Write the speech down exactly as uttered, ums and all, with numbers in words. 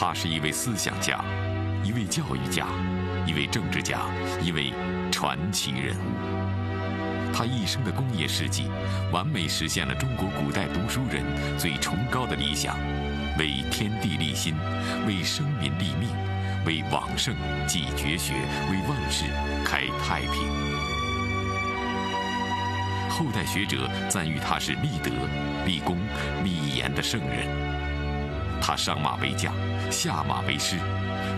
他是一位思想家，一位教育家，一位政治家，一位传奇人物。他一生的工业事迹，完美实现了中国古代读书人最崇高的理想：为天地立心，为生民立命，为往圣继绝学，为万世开太平。后代学者赞誉他是立德、立功、立言的圣人。他上马为将，下马为师，